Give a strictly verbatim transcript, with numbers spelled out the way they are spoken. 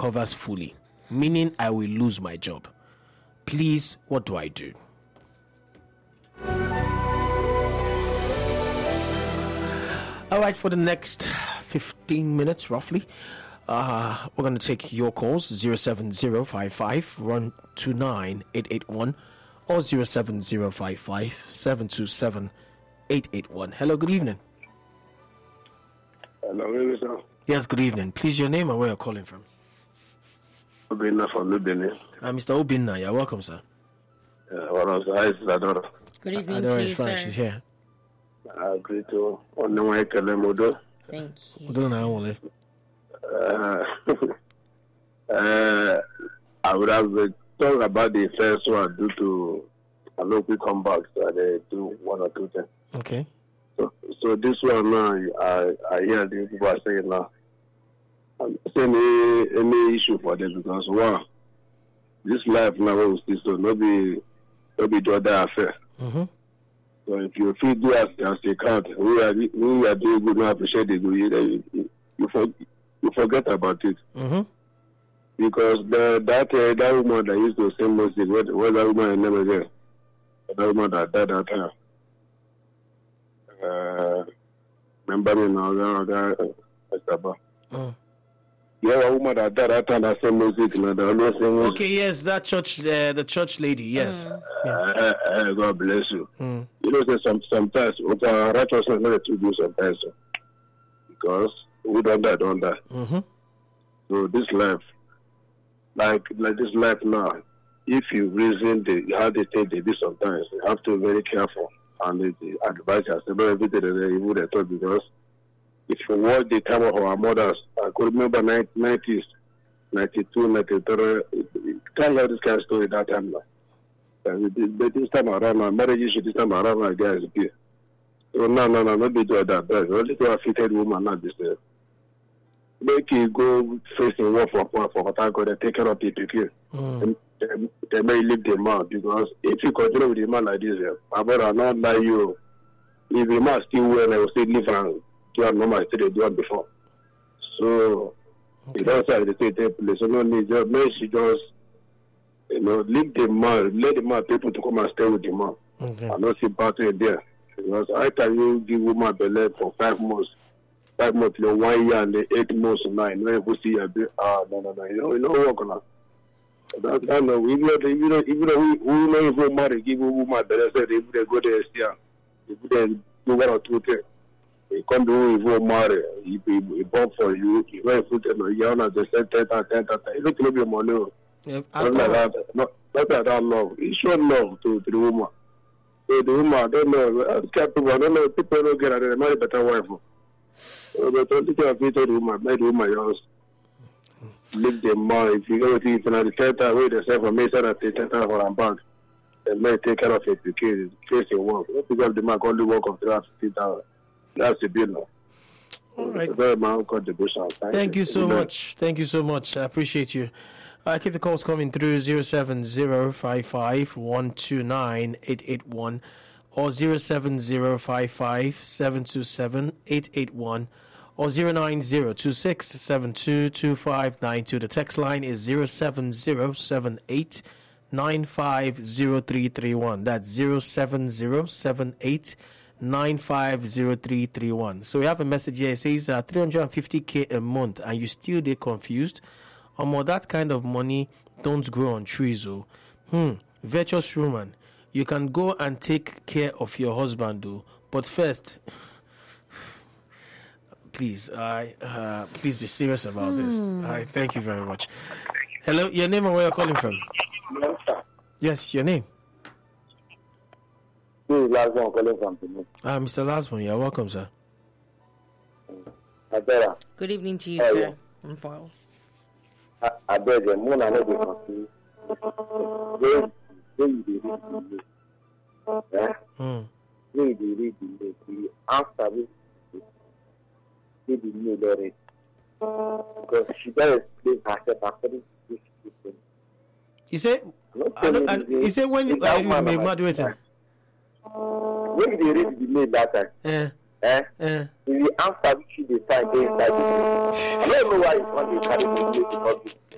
recovers fully, meaning I will lose my job. Please, what do I do? All right, for the next fifteen minutes, roughly, uh, we're going to take your calls, zero seven zero five five one two nine eight eight one or zero seven zero five five seven two seven eight eight one. Hello, good evening. Hello, sir. Yes, good evening. Please, your name and where you're calling from. Obinna from Lubini. Uh, Mister Obinna, you're welcome, sir. Uh, what else? Hi, Adora. Good evening Adora to is you, fine. sir. She's here. I agree to Onumwe Kelemodo. Thank you. Odo na only. Uh, uh, I would have uh, talked about the first one due to a local comeback, so they do one or two things. Okay. So, so this one now, I, I hear the people are saying now, I'm saying any, any issue for them because, wow, this life now will still so nobody, nobody do that affair. Mm-hmm. So if you feel do as, as a count, we are, we are doing good now, appreciate the good, you, you, you, for, you forget about it. Mm-hmm. Because the, that uh, that woman that used to sing music, what, what that woman name again? That woman that died that time. Uh, remember me now, that uh, Mm. yeah, a woman that died that time that sang music, you know, that always sing music. Okay, yes, that church, uh, the church lady, yes. Mm. Yeah. Uh, uh, God bless you. Mm. You know, say some, sometimes, with our righteousness, not to do sometimes. So. Because we don't die, don't die. Mm-hmm. So this life, like like this life now, if you reason the how they take they do sometimes, you have to be very careful and they, they advise yourself not everything that they would have thought because if you watch the time of our mothers, I could remember nineties, ninety-two, ninety-three, tell you this kind of story that time now. And this time around, my marriage issue this time around, my guys here. So no, no, no, not be doing that. But only to a fitted woman, not this. Uh, make you go facing war for for for what I got to take care of the people. Mm. They, they may leave the man because if you continue with the man like this, my brother, not like you. If the man still well, I will still live and do a normal thing they do before. So Okay. you don't say the same place. So no need just make she just you know leave the man, let the man people to come and stay with the man. Okay. I don't see battle there because I can you give woman belly for five months. Five months, you know, one year and the eight months now. You know, you see a bit. Ah, no, no, no. You know, you know, work on that. That, that no. Even though, even though, even though we, we know if we marry, give woman better. Say they would go there still. They would do one or two things. They come to if we marry. He he born for you. He went put in a year and they said ten, ten, ten, ten. You don't know money. Yep. Not like that. Not not like that love. He show love to to the woman. So the woman, I don't know. People, I don't know. People don't get it. They marry better wife. But don't think of it to the woman, make the woman yours. Leave them more. If you go to it, the center, wait a second for me, so that they take care for them back. They may take care of it because it's a work. Not because the man only work of three hundred fifty thousand. That's the bill now. All right. Very my contribution. Thank, Thank you so Amen. much. Thank you so much. I appreciate you. Uh, keep the calls coming through zero seven zero five five one two nine eight eight one or zero seven zero five five seven two seven eight eight one or zero nine zero two six seven two two five nine two. The text line is zero seven zero seven eight nine five zero three three one. That's zero seven zero seven eight nine five zero three three one. So we have a message here. It says uh, three hundred fifty k a month and you still get confused. Um, well, that kind of money don't grow on trees. Oh. Hmm. Virtuous woman, you can go and take care of your husband, though. But first, please, I uh, please be serious about this. I thank you very much. Hello, your name and where you're calling from? Yes, your name. This is last one calling from me. Uh, Mister Lasman, you're welcome, sir. Adela. Good evening to you, Oh, sir. yeah. I'm foiled. I beg you, Moon, I know the confused. When when you read the yeah, Hmm. when you read the the answer will be the new already. Because she does explain herself according to this system. You say, I don't, I, you say when you are you may graduating? When they read the mail that time, Eh, eh, eh. the answer which they find there inside the mail. I don't know why it's not they carry the mail to public.